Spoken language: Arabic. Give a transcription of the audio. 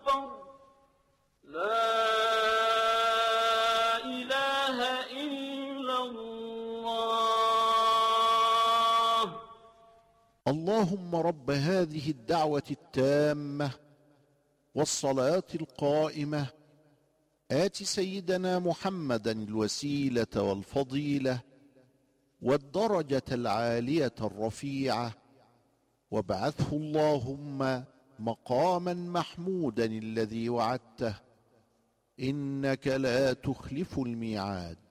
أكبر. لا إله إلا الله. اللهم رب هذه الدعوة التامة والصلاة القائمة آت سيدنا محمدا الوسيلة والفضيلة والدرجة العالية الرفيعة، وابعثه اللهم مقاما محمودا الذي وعدته، إنك لا تخلف الميعاد.